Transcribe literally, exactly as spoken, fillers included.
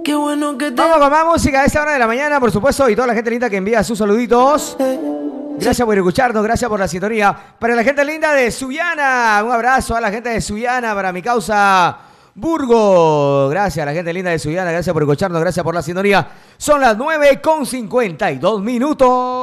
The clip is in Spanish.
Qué bueno que te... Vamos con más música a esta hora de la mañana, por supuesto, y toda la gente linda que envía sus saluditos. Gracias por escucharnos, gracias por la sintonía. Para la gente linda de Sullana, un abrazo a la gente de Sullana, para mi causa Burgo. Gracias a la gente linda de Sullana, gracias por escucharnos, gracias por la sintonía. Son las nueve con cincuenta y dos minutos.